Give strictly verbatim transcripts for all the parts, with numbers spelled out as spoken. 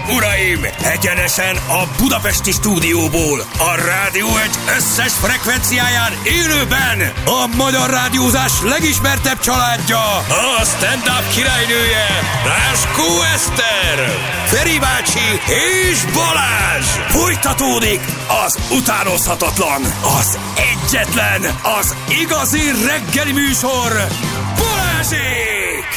uraim! Egyenesen a budapesti stúdióból, a Rádió egy összes frekvenciáján élőben a magyar rádiózás legismertebb családja, a stand-up királynője, Láskó Eszter, Feri bácsi és Balázs! Folytatódik az utánozhatatlan, az egyetlen, az igazi reggeli műsor, Balázsék!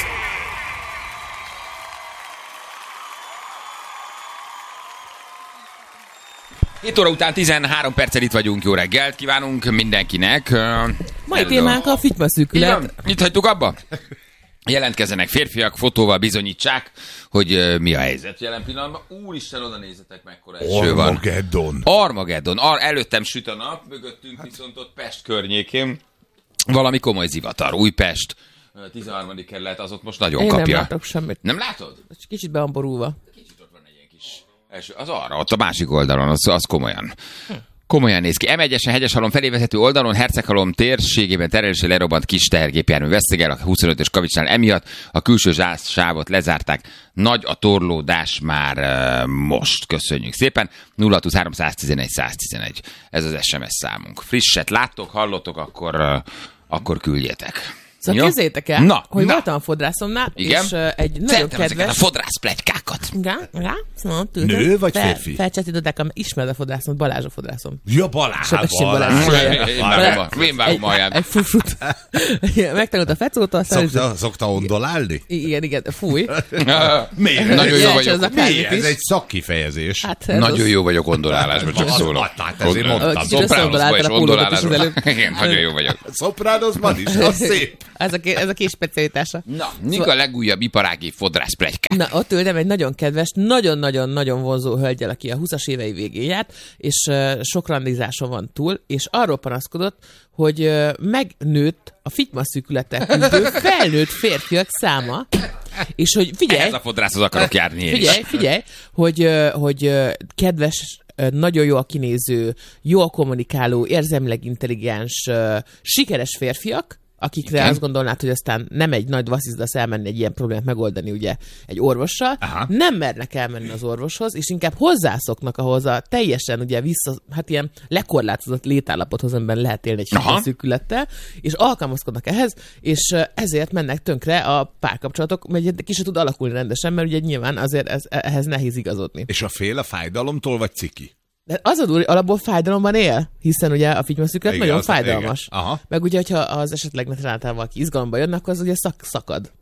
hét óra után tizenhárom perccel itt vagyunk, jó reggelt kívánunk mindenkinek. Mai témánk a fitymaszűkület. Itt hagytuk abba? Jelentkezzenek férfiak, fotóval bizonyítsák, hogy uh, mi a helyzet jelen pillanatban. Úristen, oda nézzetek, mekkora eső van. Armageddon. Armageddon. Ar- előttem süt a nap, mögöttünk viszont ott Pest környékén valami komoly zivatar. Újpest, tizenharmadik kerület, az ott most nagyon Én kapja. nem látok semmit. Nem látod? Kicsit be van borulva. Kicsit ott van egy ilyen kis eső. Az arra, ott a másik oldalon, az, az komolyan. Hm. Komolyan néz ki. em egyesen Hegyeshalom felé vezető oldalon Herceghalom térségében terelésre lerobbant kis tehergépjármű vesztegel a huszonötös kavicsnál emiatt. A külső sávot lezárták. Nagy a torlódás már uh, most. Köszönjük szépen. nulla huszonhárom száztizenegy száztizenegy. Ez az es em es számunk. Frisset láttok, hallottok, akkor, uh, akkor küldjetek. Szóval képzeljétek el, na, hogy na. voltam a fodrászomnál, igen? és uh, egy nagyon Szeretem kedves... ezeket a fodrász pletykákat. Igen, igen. Szóval, Nő vagy fel, férfi? Felcsetították, a... ismered a fodrászom, Balázs a fodrászom. Ja, Balázs. Sebesség Balázs. Balázs. Én vágom alján. Egy fufrut. Megtanult a fecót, aztán... Szokta, szokta ondolálni? Igen, igen, fúj. Miért? Nagyon jó Jelentse vagyok. az akármit Miért? Ez is. egy szakkifejezés. Hát, ez Nagyon az... jó vagyok ondolálásban, csak szólok. Hát ezért mondtam. Kicsit összeondoláltál a pólódat is az előbb. Igen, nagyon jó vagyok. Szopránozban is, az szép. Ez a, ez a kis specialitása. Na, mik a legújabb iparági fodrász pletykák? Na, ott ültem egy nagyon kedves, nagyon-nagyon-nagyon vonzó hölgyel, aki a huszas évei végén járt, és uh, sok randizáson van túl, és arról panaszkodott, hogy uh, megnőtt a fitymaszűkülettel küzdő felnőtt férfiak száma, és hogy figyelj... Ehhez a fodrászhoz akarok járni én Figyelj, is. figyelj, hogy, uh, hogy uh, kedves, uh, nagyon jó a kinéző, jó a kommunikáló, érzelmileg intelligens, uh, sikeres férfiak, akikre igen. Azt gondolnád, hogy aztán nem egy nagy vasszizdasz elmenni egy ilyen problémát megoldani ugye egy orvossal, aha. Nem mernek elmenni az orvoshoz, és inkább hozzászoknak ahhoz a teljesen ugye vissza, hát ilyen lekorlátozott létállapothoz, amiben lehet élni egy fitymaszűkülettel, és alkalmazkodnak ehhez, és ezért mennek tönkre a párkapcsolatok, mert ki se tud alakulni rendesen, mert ugye nyilván azért ez, ehhez nehéz igazodni. És a fél a fájdalomtól, vagy ciki? De az a durva, alapból fájdalomban él, hiszen ugye a fitymaszűkület nagyon az, fájdalmas. Meg ugye, hogyha az esetleg netrenáltál valaki izgalomba jönnek, akkor az ugye szak, szakad.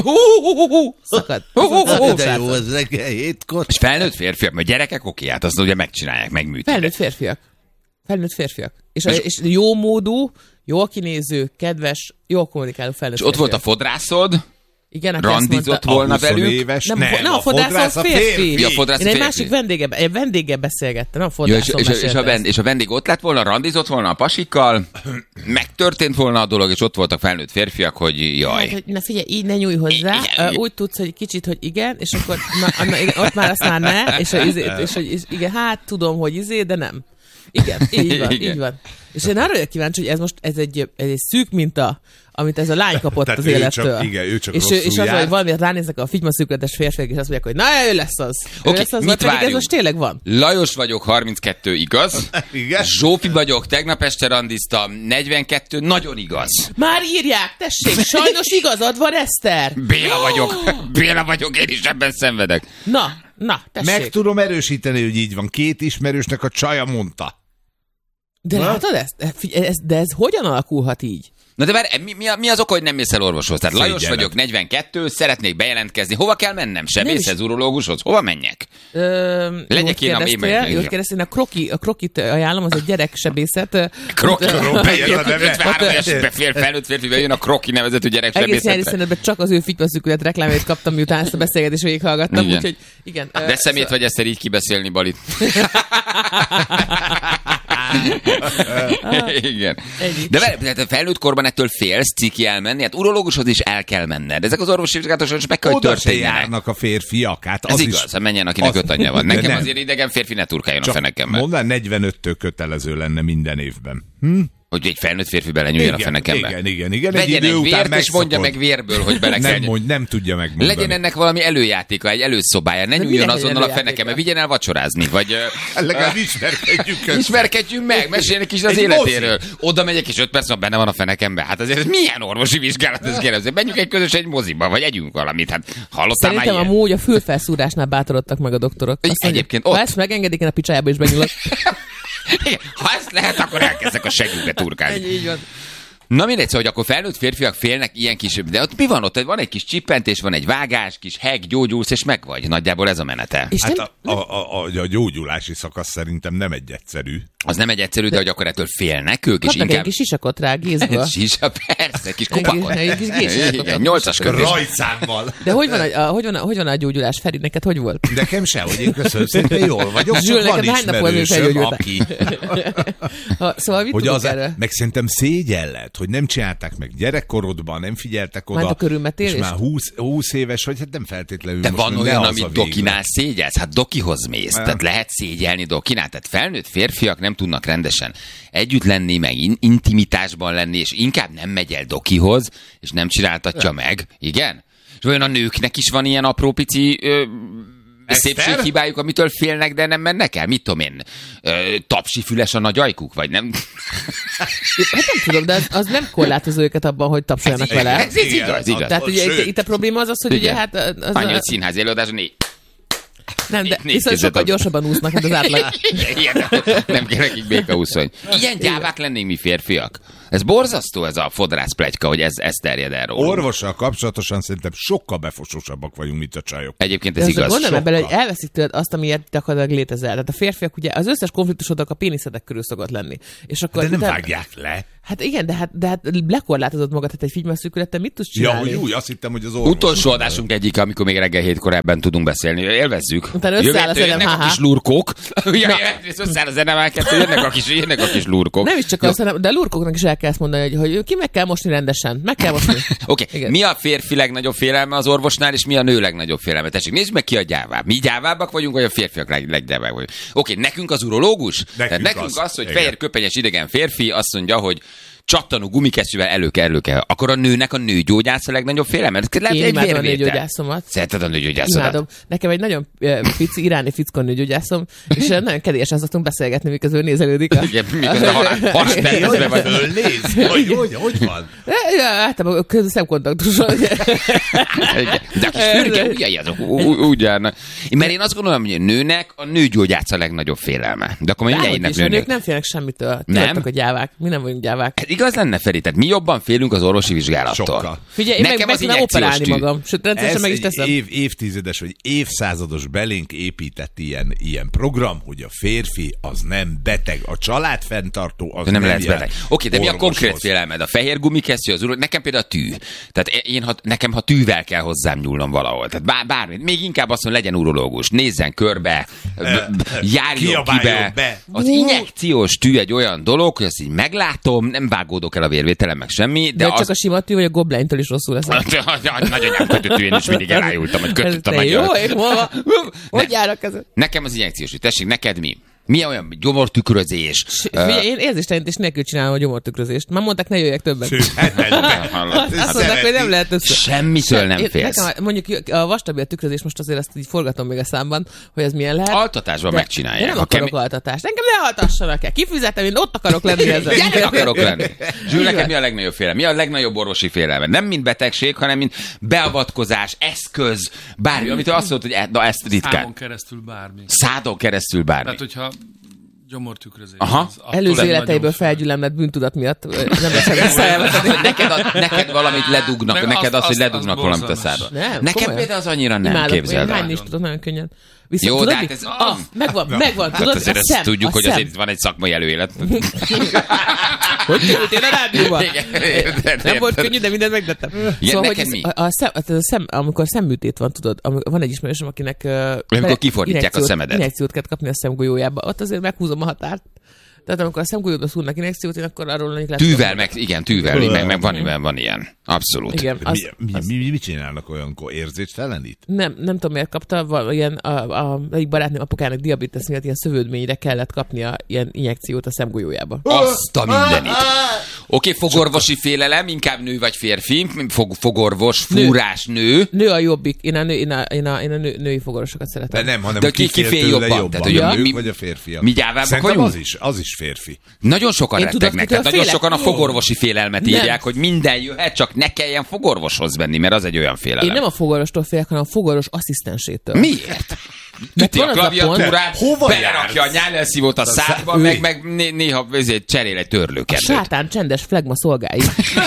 Szakad. De jó, az reggel hétkor. És felnőtt férfiak, mert gyerekek oké, hát azt ugye megcsinálják, megműtik. Felnőtt férfiak. Felnőtt férfiak. És, és, és jó módú, jó kinéző, kedves, jó kommunikáló felnőtt és ott férfiak. volt a fodrászod, igen, randizott volna velük. Éves, nem, nem, nem, a fodrász a férfi. férfi. Ja, fodrász Én egy férfi. másik vendége, egy vendéggel beszélgettem, nem a fodrászon ja, és, és, és, a vend, és a vendég ott lett volna, randizott volna a pasikkal, megtörtént volna a dolog, és ott voltak felnőtt férfiak, hogy jaj. Hát, hogy na figyelj, így ne nyújj hozzá, igen, úgy tudsz, hogy kicsit, hogy igen, és akkor na, na, igen, ott már azt már ne, és, a, és, és hogy igen, hát tudom, hogy izé, de nem. Igen, így van, igen. Így van. És én arra vagyok kíváncsi, hogy ez most ez egy, ez egy szűk minta, amit ez a lány kapott az élettől. Csak, igen, ő csak és, rosszul és az, jár. hogy valamiért ránéznek a fitymaszűkületes férfiak, és azt mondják, hogy na, ő lesz az. Ő Okay, lesz az, mit pedig ez most tényleg van. Lajos vagyok, harminckettő, igaz? Igen. Zsófi vagyok, tegnap este randiztam, negyvenkettő, nagyon igaz. Már írják, tessék, sajnos igazad van, Eszter. Béla vagyok, Béla vagyok, én is ebben szenvedek. Na, na, tessék. Meg tudom erősíteni, hogy így van. Két ismerősnek a csaja mondta. De látod ezt? Ez, de ez hogyan alakulhat így? Na de várj, mi, mi, mi az oka, hogy nem mész el orvoshoz? Tehát Lajos Szégyenet. vagyok, negyvenkettő, szeretnék bejelentkezni. Hova kell mennem? Sebészhez, urológushoz? Hova menjek? Ö, Legyek én, én meg. Jót kérdeztél, a, kroki, a krokit ajánlom, az egy gyereksebészet. Kroki? ötvenhárom éves Ott- felnőtt férfi bejön a Kroki nevezetű Egész nyári gyereksebészetre. szünetben csak az ő fitymaszűkület reklámét kaptam, miután ezt a beszélgetést végighallgattam, Igen. úgyhogy igen. De szemét vagy ezt így kibeszélni, Balit. Igen. Ennyi. De várj, tehát a felnőtt korban ettől félsz ciki elmenni, hát urológushoz is el kell menned. Ezek az orvosi vizsgálatok is meg kell, hogy Oda se történjenek. járnak a férfiak. Hát Ez az igaz, is... hát menjen, akinek az- öt anyja van. De Nekem nem. azért idegen férfi ne turkáljon a Csak fenekemmel. mondd, negyvenöttől kötelező lenne minden évben. Hm? Hogy egy felnőtt férfi belenyúljon a fenekembe. Igen, igen, igen. Vegyen egy vért, és mondja meg vérből, hogy bele kell. Nem, mond, nem tudja megmondani. Legyen ennek valami előjátéka, egy előszobája. Ne nyúljon azonnal a fenekembe, vigyen el vacsorázni, vagy... Legalább ismerkedjünk össze. Ismerkedjünk meg, meséljenek is az egy életéről. Mozi. Oda megyek, és öt perc van benne van a fenekembe. Hát azért ez milyen orvosi vizsgálat, ez kérdező. Menjünk egy közös egy moziba, vagy együnk valamit. Hát hallottál már Szerintem amúgy a fülfelszúrásnál bátorodtak meg a doktorok. Azt Egyébként mondja, ott. Ha ezt megengedik, én a picsájába is benyúlok. Igen, ha ezt lehet, akkor elkezdek a segünkbe turkálni. Így van. Na mindegy, szóval, hogy akkor felnőtt férfiak félnek ilyen kis... De ott mi van ott? Van egy kis csippentés, van egy vágás, kis heg, gyógyulsz, és meg vagy. Nagyjából ez a menete. És Hát nem, a, a, a, a gyógyulási szakasz szerintem nem egy egyszerű. Az nem egy egyszerű, de hogy akkor ettől félnek ők, és kapnak inkább... egy kis sisakot rá, gézből. Sisa, persze, kis kupakot. Egy kis gézsisakot. Igen, nyolcas kötés. Rajtszámmal. De hogy van, a, a, hogy, van a, hogy van a gyógyulás, Feri? Neked hogy volt? Nekem sehogy, én köszönöm szépen, jól vagyok, Zsül, csak van neked hány nap volt, hogy ismerősöm, felgyógyultál? aki... Ha, szóval mit Hogy tudunk az, erről? meg szerintem szégyen lett, hogy nem csinálták meg gyerekkorodban, nem figyeltek oda. Majd a körülmetélés? És már húsz, húsz éves, hogy hát nem feltétlenül De most van ne olyan, az amit a végre. dokinál szégyelsz? Hát dokihoz mész. Nem. Tehát lehet szégyelni dokinál. Tehát felnőtt férfiak nem tudnak rendesen együtt lenni, meg in- intimitásban lenni, és inkább nem megy el dokihoz, és nem csináltatja meg. Igen? És olyan a nőknek is van ilyen apró pici... Ö, szépséghibájuk, amitől félnek, de nem mennek el? Mit tudom én? Ö, tapsifüles a nagy ajkuk? Vagy nem? Hát nem tudom, de az, az nem korlátozó őket abban, hogy tapsoljanak vele. Ez, ez igaz, igaz. Tehát ugye itt, itt a probléma az az, hogy Igen. ugye hát... Az, Annyi, hogy az, színházi előadás, négy. nem, de négy viszont kézzel sokkal tab- gyorsabban úsznak, mint az átlag. Ilyen, nem kell nekik békaúszony. Ilyen gyávák lennénk mi férfiak. Ez borzasztó, ez a fodrász pletyka, hogy ez, ez terjed el rólunk. Orvossal kapcsolatosan szerintem sokkal befosósabbak vagyunk, mint a csajok. Egyébként De ez azért igaz. gondolom sokkal. ebben, hogy elveszik tőled azt, amiért gyakorlatilag létezel. Tehát a férfiak ugye az összes konfliktusodnak a péniszedek körül szokott lenni. És akkor De nem utána- vágják le. Hát igen, de hát, de hát lekorlátozod magad, hát egy figymaszűkülettel mit tudsz Ja, csinálni? hogy úgy, azt hittem, hogy az orvos. Utolsó adásunk egyik, amikor még reggel hétkor ebben tudunk beszélni. Élvezzük. Utána összeáll a Jövő- zenem, jönnek a ha-ha. kis lurkók. Ja, összeáll a zenemáket, jönnek a kis, jönnek a kis lurkók. Nem is csak azt, hanem, de a lurkoknak is el kell ezt mondani, hogy, hogy ki meg kell mosni rendesen. Meg kell mosni. Oké, okay. Igen. Mi a férfi legnagyobb félelme az orvosnál, és mi a nő legnagyobb félelme? Tessék, nézd meg ki a gyávább. Mi gyávábbak vagyunk, vagy a férfiak leg, leggyávábbak vagyunk? Oké, okay, nekünk az urológus? Nekünk Tehát nekünk az. az, hogy Igen. fehér köpenyes idegen férfi azt mondja, hogy csattanó gumikesztyűvel elő kell, elő kell. Akkor a nőnek a nőgyógyász a legnagyobb félelme? Lehet Én egy imádom a vérvétel. nőgyógyászomat. Szereted a nőgyógyászodat? Imádom. Nekem egy nagyon uh, pici iráni fickó nőgyógyászom, és uh, nagyon kedélyesen szoktunk beszélgetni, miközben ő nézelődik. A... Igen, miközben ha- haspercezve vagy. Fölnéz? Hogy, hogy, hogy van? Ja, általában közül szemkontaktuson. Igen. De a kis fürge ujjai azok ú- ú- úgy járnak. Mert én azt gondolom, hogy a nőnek a nőgyógyász a legnagyobb félelme. De akkor mindjárt Dehogy innen is, a nők nőnek. nem félnek semmitől. Ti Nem? vagytok a gyávák. Mi nem vagyunk gyávák. Ez igaz lenne, Feri? Tehát mi jobban félünk az orvosi vizsgálattól. Sokkal. Figyelj, én meg, Nekem meg az tudom injekciós operálni tű. magam. Sőt, rendszeresen Ez meg is egy teszem. év, évtizedes vagy évszázados belénk épített ilyen, ilyen program, hogy a férfi az nem beteg, a családfenntartó az De nem lehet jár beteg. Oké, de mi a orvoshoz. konkrét félelmed? A fehér gumikesztyű, az uró, nekem például a tű. Tehát én, ha, nekem ha tűvel kell hozzám nyúlnom valahol. Tehát bár, bármit. Még inkább azt mondom, legyen urológus. Nézzen körbe, b- b- járjon Kiabáljon kibe. be. Az injekciós tű egy olyan dolog, hogy azt így meglátom, nem vágódok el a vérvételem, meg semmi, De de csak az... a sima tű, vagy a goblánytól is rosszul lesz. Nagyon kötöttű, én is mindig elájultam, hogy kötöttem Te meg. jó, én hova? Hogy járok ezen? Nekem az injekciós tű. Tessék, neked mi? Mi olyan gyomortükrözés? Figyelj, én érzéstelenítés nélkül csinálom a gyomortükrözést. Már mondták, ne jöjjek többen. Hallod? Azt mondták, hogy nem lehet össze. Semmitől nem Én- félsz. Nekem, mondjuk a vastabi a tükrözés, most azért ezt így forgatom még a számban, hogy ez milyen lehet. Altatásban De megcsinálják. Én nem Ha akarok kemi- altatást. Engem ne altassanak el. Kifizetem, én ott akarok lenni ezzel. Gyerek akarok lenni. Zsül, neked Igen. mi a legnagyobb félelem? Mi a legnagyobb orvosi félelme? Nem mint betegség, hanem mint beavatkozás, eszköz, bármi, amit azt mondod, hogy e- na, ezt ritkán. Számon keresztül bármi. Szádon keresztül bármi. Tehát, hogyha gyomortükrözés. Aha. az attól Előző nagyon életeiből fél. felgyülemlett bűntudat miatt ö, nem lesz visszajelvetni. neked, a, neked valamit ledugnak, Meg neked azt- az, hogy azt- ledugnak az valamit a borzalmas. szádba. Nem, Nekem komolyan. például az annyira nem, Imádok, képzeld én hányni el. is tudok nagyon könnyen. Viszont Jó, tudod, de hát mi? ez- Ah, megvan, megvan, Hát tudod, azért a ezt szem, tudjuk, a hogy szem. azért van egy szakmai előélet. Hogy kerültél a rádióba? Igen, érted, Nem volt érted. könnyű, de mindent megtettem. Szóval, hogy neked ez, mi? a, a, szem, a, a szem, amikor szemműtét van, tudod, amikor van egy ismerősöm, akinek uh, Amikor kifordítják a injekciót- szemedet. Injekciót kell kapni a szemgolyójába, ott azért meghúzom a határt. Tehát amikor a szemgolyóba szúrnak injekciót, én akkor arról lehet... Tűvel, meg, igen, tűvel, meg, meg van, van, van ilyen. Abszolút. Igen, az, mi, az... mi, mi, mit csinálnak olyankor? Érzéstelenít? Nem, nem tudom, miért kapta, val, ilyen, a, a, egyik barátnőm apukának diabetes miatt ilyen szövődményre kellett kapnia ilyen injekciót a szemgolyójába. Azt a mindenit. Oké, okay, fogorvosi félelem, inkább nő vagy férfi, Fog, fogorvos, fúrás, nő. nő. Nő a jobbik, én a, nő, én a, én a, én a nő, női fogorvosokat szeretem. De nem, hanem de ki, ki fél tőle jobban? jobban? Tehát, hogy ja. a nők mi, vagy a férfiak? Mi gyávábbak Szerintem vagyunk? az is, az is férfi. Nagyon sokan én rettegnek, tudod, tehát nagyon sokan a fogorvosi félelmet nem. írják, hogy minden jöhet, csak ne kelljen fogorvoshoz menni, mert az egy olyan félelem. Én nem a fogorvostól félek, hanem a fogorvos asszisztensétől. Miért? Üti a klaviatúrát, belerakja a nyálelszívót a szádba, meg, meg né- néha ezért cserél egy törlőkedőt. A sátán csendes flegma szolgái.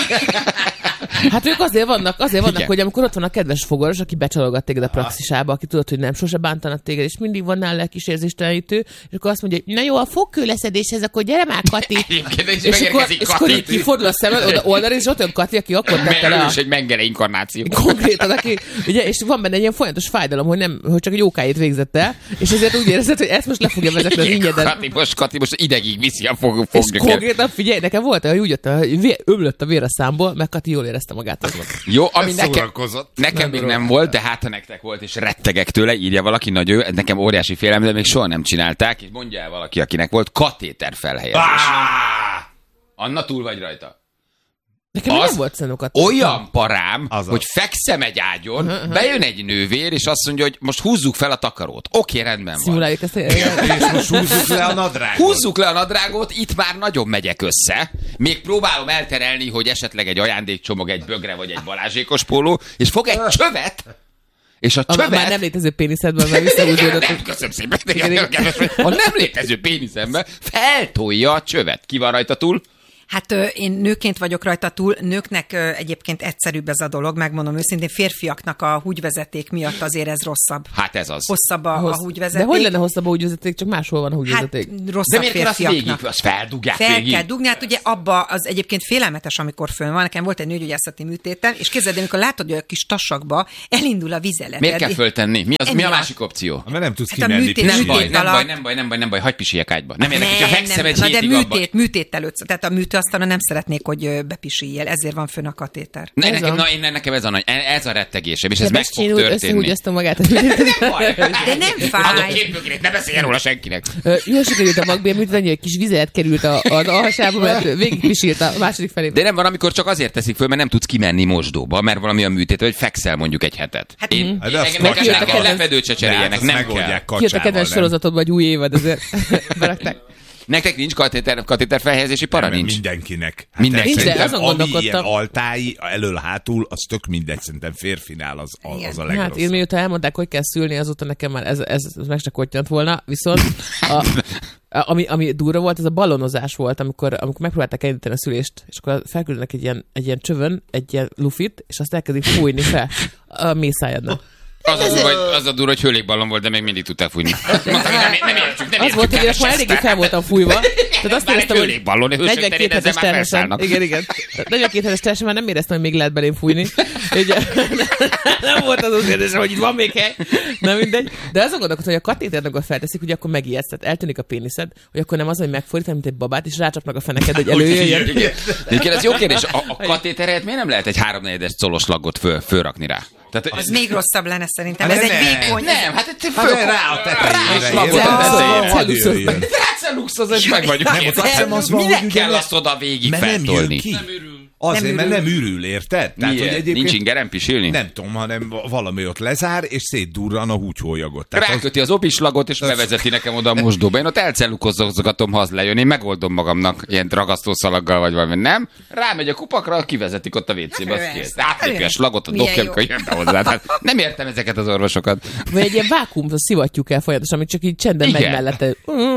Hát ők azért vannak, azért vannak, hogy amikor ott van a kedves fogorvos, aki becsalogat téged a praxisába, aki tudod, hogy nem sose bántanak téged, és mindig van nála kis érzéstelenítő, és akkor azt mondja, hogy na jó, a fogkőleszedéshez, akkor gyere már, Kati. és, és, akkor, és akkor így kifordul a szemed, oda oldalra, és ott jön Kati, aki akkor tette le. Ő is egy mengele inkarnáció. Konkrétan, aki, ugye, és van benne egy ilyen folyamatos fájdalom, hogy, nem, hogy csak egy ókáit végzett el, és ezért úgy érzed, hogy ezt most le fogja vezetni az ingyedet. Kati most, Kati most idegig viszi a fog, és konkrétan figyelj, nekem volt, hogy úgy jött, hogy ömlött a vér a számból, meg Kati jól érezte magát azon. Jó, ami nekem, nekem még nem volt, de hát ha nektek volt, és rettegek tőle, írja valaki, nagyon jó, nekem óriási félelem, de még soha nem csinálták, és mondja el valaki, akinek volt katéter felhelyezés. Anna, túl vagy rajta? Nekem nem volt szenokat. Olyan parám, az hogy fekszem egy ágyon, uh-huh. bejön egy nővér, és azt mondja, hogy most húzzuk fel a takarót. Oké, okay, rendben van. Szimuláljuk ezt. És most húzzuk le a nadrágot. Húzzuk le a nadrágot, itt már nagyon megyek össze. Még próbálom elterelni, hogy esetleg egy ajándékcsomag, egy bögre vagy egy balázsékos póló, és fog egy csövet, és a csövet... A már nem létező péniszedben, mert visszahúzódott. Nem, köszönöm szépen. A nem létező péniszemben feltolja a csövet. Ki van rajta túl? Hát én nőként vagyok rajta túl, nőknek egyébként egyszerűbb ez a dolog, megmondom őszintén, férfiaknak a húgyvezeték miatt azért ez rosszabb. Hát ez az. Hosszabb a, Hossz... a húgyvezeték. De hogy lenne hosszabb a húgyvezeték, csak máshol van a húgyvezeték? Hát rosszabb de miért férfiaknak. Végig, azt feldugják Fel végig? kell dugni, hát ugye abba az egyébként félelmetes, amikor fönn van. Nekem volt egy nőgyógyászati műtéten, és képzeld, amikor látod, hogy a kis tasakba elindul a vizelet. Miért kell föltenni? Mi, az, mi a másik opció? Mert nem tudsz Hát a kimenni. műtét- Nem baj, műtét nem alatt- baj, nem baj, nem baj, nem baj, hagyj pisiljek ágyba. Nem érdekel, hogyha fekszem egy Na, de hétig abban. műtét, műtét előtt, tehát a műtőasztalon nem szeretnék, hogy bepisiljél, ezért van fönn a katéter. Ne, Ez nekem, a- na, én, nekem ez a, nagy, ez a rettegésem, és ez De meg fog Becsén úgy történni. összehúgyozta magát. Nem baj. De nem fáj. Adok két bögrét, ne beszéljen róla senkinek. Ö, Jól sikerült a magbélműt, annyi, hogy kis vizelet került a- az alsába, mert végig pisilt a második felé. De nem van, amikor csak azért teszik föl, mert nem tudsz kimenni mosdóba, mert valami a műtét, hogy fekszel mondjuk egy hetet. Hát- Én, Hát de azt nekem, nekem, kijött a nekem kedvenc- lepedőt se cseréljenek, azt nem kell. megoldják Kijött a kacsával, kedvenc nem? sorozatodban, hogy új évad, ezért berakták. Nektek nincs katéter, katéter felhelyezési para? Nem, Nincs. mindenkinek. Hát Mindenki. Nincs, de szerintem, azon ami ilyen gondolkodtam. altái, elől-hátul, az tök mindegy, szerintem férfinál az, az, az a legrosszabb. Hát én mióta elmondták, hogy kell szülni, azóta nekem már ez, ez, ez meg se kottyant volna, viszont a, a, ami, ami durva volt, ez a ballonozás volt, amikor, amikor megpróbálták elindítani a szülést, és akkor felküldenek egy ilyen, egy ilyen csövön, egy ilyen lufit, és azt elkezdik fújni fel a mészájadnak. Az a, durva, hogy, az a durva, hogy hőlékballon volt, de még mindig tudták fújni. Mondtam, hogy nem, nem értjük, nem Az értjük. volt, hogy én akkor eléggé fel voltam fújva. Tehát azt Már egy éreztem, hogy hőlékballon, hősök negyvenkét terén ezzel hetes már terhesen. felszállnak. Igen, igen. negyvenkét hetes terhesen már nem éreztem, hogy még lehet belém fújni. Ugye, nem volt az az érzésem, hogy itt van még hely. Nem mindegy. De azon gondolkodtam, hogy a katéternek a felteszik, ugye akkor megijedsz, tehát eltűnik a péniszed, hogy akkor nem az, hogy megfordítanak, mint egy babát, és rácsapnak a feneked, hogy előjöjjön. Igen, ez jó kérdés. A, a katéteret miért nem lehet egy háromnegyedes colos lagot föl, fölrakni rá? Tehát, Az még rosszabb lenne szerintem. Hát Ez de egy ne. vékony. nem, hát egy Hát föl... de rá a tetejére. slagot érted? a tetejére. Hadd jöjjön. Ráceluxoz, meg vagyunk. Nem, ott azt hiszem az van, Minek hogy ugye kell ne- azt oda végig Mert nem jön feltolni? ki. Nem ürül. Azért, Nem mert ürül. nem ürül, érted? Tehát, hogy Miért? egyébként Nincs ingerem pisilni? nem tudom, hanem valami ott lezár, és szétdurran a húgyhólyagot. Tehát az, Ráköti az obislagot, és bevezeti nekem oda a mosdóba. Én ott elcellukozgatom, ha az lejön. Én megoldom magamnak ilyen ragasztószalaggal, vagy valami. Nem? Rámegy a kupakra, kivezetik ott a vécébe. Hát, Azt kész. ez- Átlépi a slagot, a milyen dokja, jó. amikor jön be hozzá. Hát nem értem ezeket az orvosokat. Vagy egy ilyen vákuumot szivatjuk el folyamatosan, amit csak így csendben megy Igen. mellette.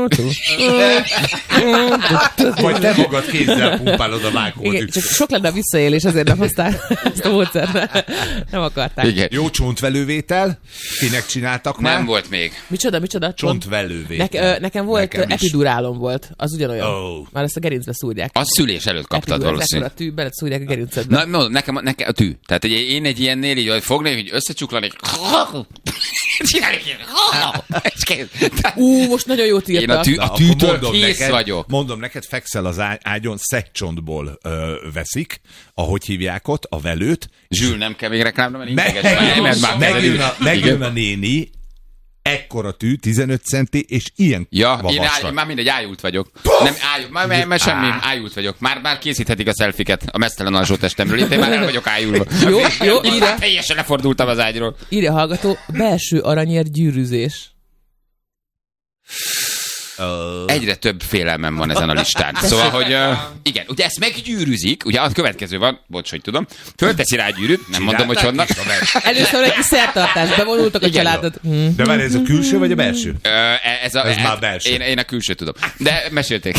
vagy te magad kézzel pumpálod a vákumot. Igen, csak sok lenne a visszaélés, azért nem hozták ezt a módszert. Nem akarták. Igen. Jó csontvelővétel? Kinek csináltak már? Nem volt még. Micsoda, micsoda? Csontvelővétel. Ne, ö, nekem volt Nekem nekem is. epidurálom volt, az ugyanolyan. Oh. Már ezt a gerincbe szúrják. A szülés előtt kaptad Epidurál, valószínűleg. ekkora tű, beled szúrják a gerincedbe. Na, no, nekem, nekem a tű. Tehát egy, én egy ilyennél így hogy fogni, hogy összecsuklani, Csinálj ki! És kész. Ú, most nagyon jót Én a, írtak. tű, Na, a akkor tűtől mondom kész neked, vagyok. Mondom neked, fekszel az ágy- ágyon, szegcsontból ö, veszik, ahogy hívják ott, a velőt. Zsül, nem kell még reklámra, mert Meg, integes. Mert már megjön, a, megjön Igen. a néni, ekkora tű, tizenöt centi, és ilyen Ja, én, áj, vastag. én már mindegy, ájult vagyok. Nem, ájult, már, már, már semmi, ájult vagyok. Már, már készíthetik a szelfiket a mesztelen alsó testemről. Itt én már el vagyok ájulva. Jó, jó, Itt írja. már teljesen lefordultam az ágyról. Írja a hallgató, belső aranyér gyűrűzés. Egyre több félelmem van ezen a listán. Szóval, hogy uh, igen, ugye ezt meggyűrűzik, ugye a következő van, bocs, hogy tudom, fölteszi rá a gyűrűt, nem mondom, hogy honnan. Először egy kis szertartás, bevonultak a Igen. családot. Hm. De várj, ez a külső vagy a belső? Ö, ez a, Ez már belső. Én, én a külső tudom. De mesélték.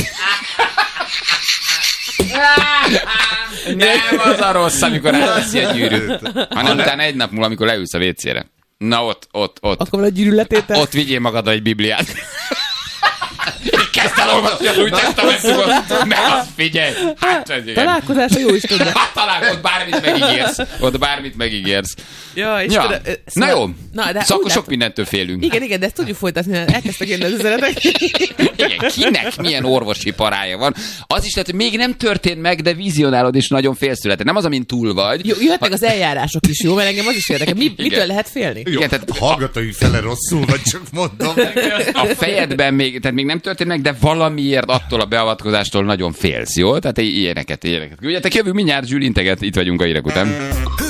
Nem az a rossz, amikor elveszi a gyűrűt, hanem utána egy nap múlva, amikor leülsz a vécére. Na ott, ott, ott. Akkor van a gyűrűletétel? Ott vigyél magaddal egy bibliát. Kezd el olvasni az új testamentumot, mert azt figyelj. Hát, ez igen. Találkozás a jó Istenben. Hát talán ott bármit megígérsz. Ott bármit megígérsz. Ja, és Ja. tudod, ö, Na szóval- jó. Na, de Szóval úgy akkor sok látom- mindentől félünk. Igen, igen, de ezt tudjuk folytatni, mert elkezdtek jönni az üzenetek. Igen, kinek milyen orvosi parája van. Az is lehet, hogy még nem történt meg, de vizionálod és nagyon félszületett. Nem az, amin túl vagy. Jó, jöhetnek az eljárások is, jó? Mert engem az is érdekel. Mi, mitől Igen. lehet félni? Jó, Igen, tehát- hallgatói fele rosszul, vagy csak mondom. A fejedben még, tehát még nem történt meg, de valamiért attól a beavatkozástól nagyon félsz, jó? Tehát ilyeneket, ilyeneket. Ugye, te jövünk mindjárt, Zsül, integet, itt vagyunk a hírek után.